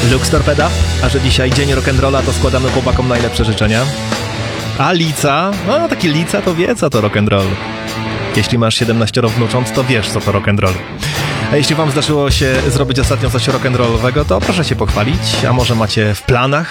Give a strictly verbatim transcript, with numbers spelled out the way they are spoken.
Lux Torpeda, a że dzisiaj dzień rock'n'rolla, to składamy chłopakom najlepsze życzenia. A Lica, no taki Lica to wie, co to rock'n'roll. Jeśli masz siedemnaście wnucząt, to wiesz, co to rock'n'roll. A jeśli wam zdarzyło się zrobić ostatnio coś rock'n'rollowego, to proszę się pochwalić, a może macie w planach